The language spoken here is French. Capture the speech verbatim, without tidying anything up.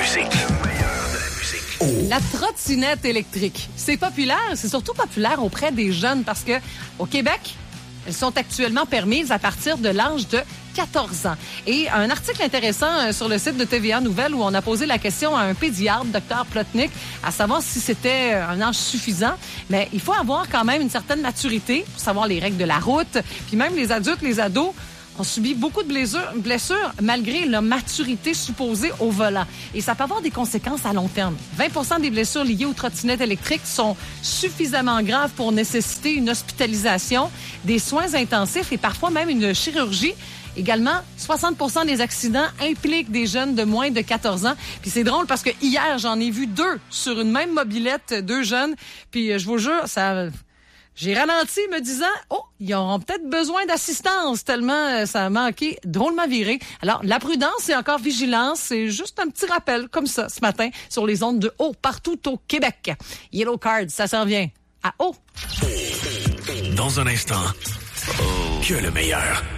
musique. Le meilleur de la musique. Oh. La trottinette électrique. C'est populaire, c'est surtout populaire auprès des jeunes parce que au Québec, elles sont actuellement permises à partir de l'âge de quatorze ans. Et un article intéressant sur le site de T V A Nouvelles où on a posé la question à un pédiatre, docteur Plotnick, à savoir si c'était un âge suffisant. Mais il faut avoir quand même une certaine maturité pour savoir les règles de la route. Puis même les adultes, les ados, ont subi beaucoup de blessures, blessures malgré leur maturité supposée au volant. Et ça peut avoir des conséquences à long terme. vingt pour cent des blessures liées aux trottinettes électriques sont suffisamment graves pour nécessiter une hospitalisation, des soins intensifs et parfois même une chirurgie. Également, soixante pour cent des accidents impliquent des jeunes de moins de quatorze ans. Puis c'est drôle parce que hier, j'en ai vu deux sur une même mobilette, deux jeunes. Puis je vous jure, ça... J'ai ralenti me disant, oh, ils auront peut-être besoin d'assistance tellement ça a manqué, drôlement viré. Alors, la prudence et encore vigilance, c'est juste un petit rappel comme ça ce matin sur les ondes de haut partout au Québec. Yellow Card, ça s'en vient à haut. Dans un instant, que le meilleur.